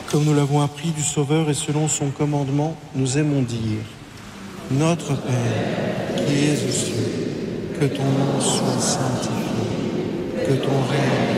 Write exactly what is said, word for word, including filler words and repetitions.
Comme nous l'avons appris du Sauveur et selon son commandement, nous aimons dire « Notre Père, qui es aux cieux, que ton nom soit sanctifié, que ton règne